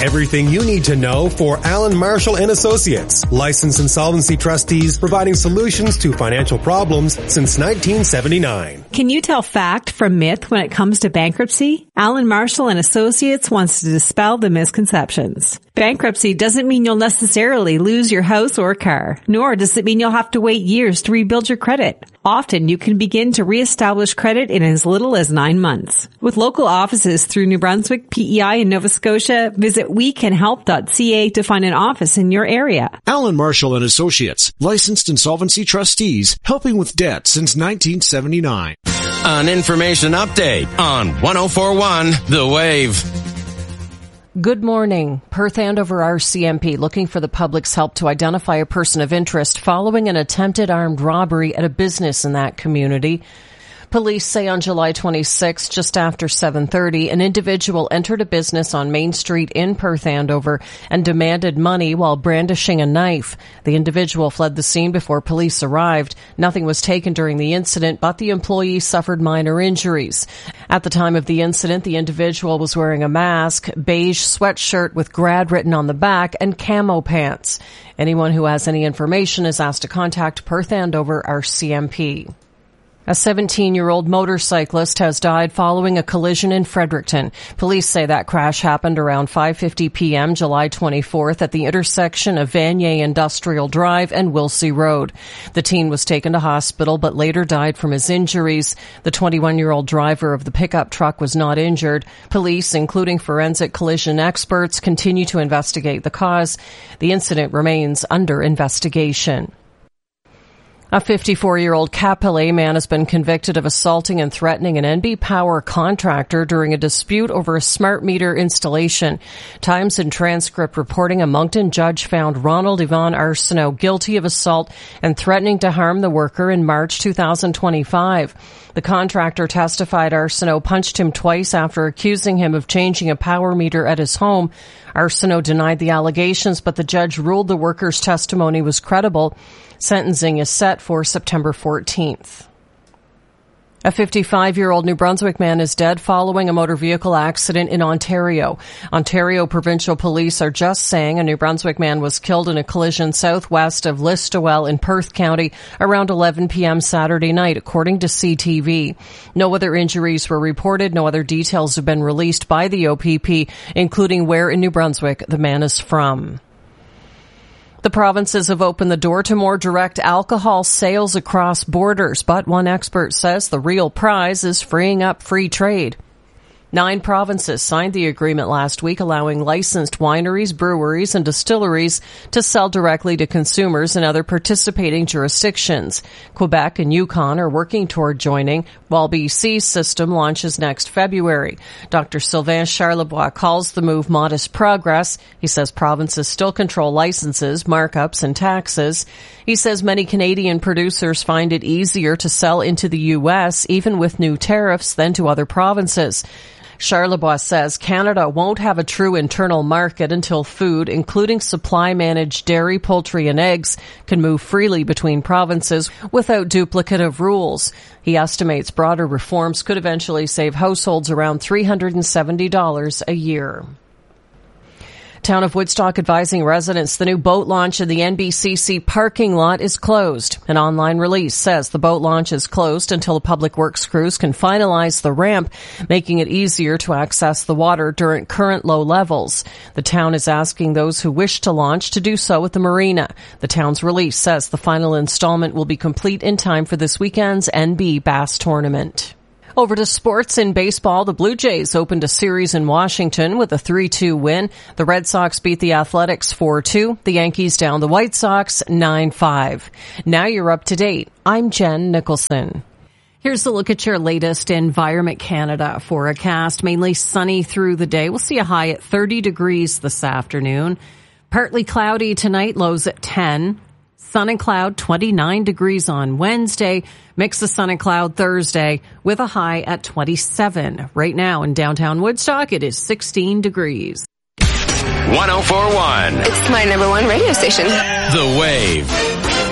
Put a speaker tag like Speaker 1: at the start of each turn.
Speaker 1: Everything you need to know for Alan Marshall and Associates, licensed insolvency trustees providing solutions to financial problems since 1979.
Speaker 2: Can you tell fact from myth when it comes to bankruptcy? Alan Marshall and Associates wants to dispel the misconceptions. Bankruptcy doesn't mean you'll necessarily lose your house or car, nor does it mean you'll have to wait years to rebuild your credit. Often you can begin to reestablish credit in as little as 9 months. With local offices through New Brunswick, PEI, and Nova Scotia, visit wecanhelp.ca to find an office in your area.
Speaker 3: Alan Marshall and Associates, licensed insolvency trustees, helping with debt since 1979.
Speaker 4: An information update on 104.1 The Wave.
Speaker 5: Good morning. Perth Andover RCMP looking for the public's help to identify a person of interest following an attempted armed robbery at a business in that community. Police say on July 26, just after 7:30, an individual entered a business on Main Street in Perth Andover and demanded money while brandishing a knife. The individual fled the scene before police arrived. Nothing was taken during the incident, but the employee suffered minor injuries. At the time of the incident, the individual was wearing a mask, beige sweatshirt with grad written on the back, and camo pants. Anyone who has any information is asked to contact Perth Andover RCMP. A 17-year-old motorcyclist has died following a collision in Fredericton. Police say that crash happened around 5:50 p.m. July 24th at the intersection of Vanier Industrial Drive and Wilsey Road. The teen was taken to hospital but later died from his injuries. The 21-year-old driver of the pickup truck was not injured. Police, including forensic collision experts, continue to investigate the cause. The incident remains under investigation. A 54-year-old Capellet man has been convicted of assaulting and threatening an NB Power contractor during a dispute over a smart meter installation. Times and Transcript reporting a Moncton judge found Ronald Yvonne Arsenault guilty of assault and threatening to harm the worker in March 2025. The contractor testified Arsenault punched him twice after accusing him of changing a power meter at his home. Arsenault denied the allegations, but the judge ruled the worker's testimony was credible. Sentencing is set for September 14th. A 55-year-old New Brunswick man is dead following a motor vehicle accident in Ontario. Ontario Provincial Police are just saying a New Brunswick man was killed in a collision southwest of Listowel in Perth County around 11 p.m. Saturday night, according to CTV. No other injuries were reported. No other details have been released by the OPP, including where in New Brunswick the man is from. The provinces have opened the door to more direct alcohol sales across borders, but one expert says the real prize is freeing up free trade. 9 provinces signed the agreement last week, allowing licensed wineries, breweries, and distilleries to sell directly to consumers in other participating jurisdictions. Quebec and Yukon are working toward joining, while BC's system launches next February. Dr. Sylvain Charlebois calls the move modest progress. He says provinces still control licenses, markups, and taxes. He says many Canadian producers find it easier to sell into the U.S., even with new tariffs, than to other provinces. Charlebois says Canada won't have a true internal market until food, including supply-managed dairy, poultry, and eggs, can move freely between provinces without duplicative rules. He estimates broader reforms could eventually save households around $370 a year. Town of Woodstock advising residents the new boat launch in the NBCC parking lot is closed. An online release says the boat launch is closed until the public works crews can finalize the ramp, making it easier to access the water during current low levels. The town is asking those who wish to launch to do so at the marina. The town's release says the final installment will be complete in time for this weekend's NB Bass Tournament. Over to sports. In baseball, the Blue Jays opened a series in Washington with a 3-2 win. The Red Sox beat the Athletics 4-2. The Yankees down the White Sox 9-5. Now you're up to date. I'm Jen Nicholson. Here's a look at your latest Environment Canada forecast. Mainly sunny through the day. We'll see a high at 30 degrees this afternoon. Partly cloudy tonight, lows at 10. Sun and cloud, 29 degrees on Wednesday. Mix of sun and cloud Thursday with a high at 27. Right now in downtown Woodstock, it is 16 degrees.
Speaker 4: 104.1.
Speaker 6: It's my number one radio station.
Speaker 4: The Wave.